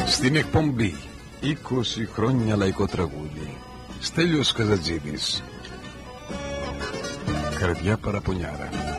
Στην εκπομπή 20 χρόνια λαϊκό τραγούδι. Στέλιος Καζατζίδης. Καρδιά παραπονιάρα.